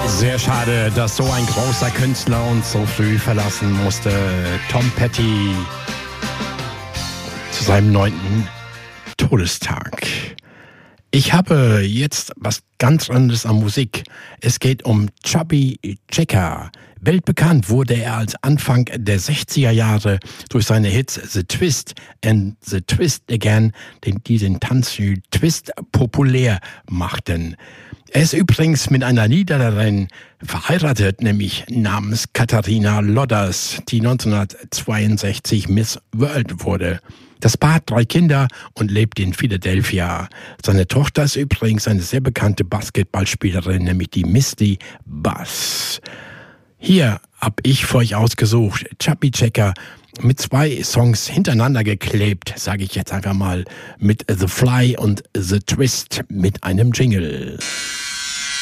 Sehr schade, dass so ein großer Künstler uns so früh verlassen musste. Tom Petty zu seinem 9. Todestag. Ich habe jetzt was ganz anderes an Musik. Es geht um Chubby Checker. Weltbekannt wurde er als Anfang der 60er Jahre durch seine Hits The Twist and The Twist Again, die den Tanzstil Twist populär machten. Er ist übrigens mit einer Niederländerin verheiratet, nämlich namens Katharina Lodders, die 1962 Miss World wurde. Das Paar hat 3 Kinder und lebt in Philadelphia. Seine Tochter ist übrigens eine sehr bekannte Basketballspielerin, nämlich die Misty Bass. Hier habe ich für euch ausgesucht, Chubby Checker mit 2 Songs hintereinander geklebt, sage ich jetzt einfach mal, mit The Fly und The Twist mit einem Jingle.